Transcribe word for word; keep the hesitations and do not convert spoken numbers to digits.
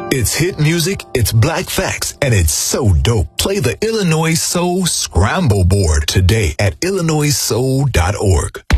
It's hit music, it's black facts, and it's so dope. Play the Illinois Soul Scramble Board today at illinois soul dot org.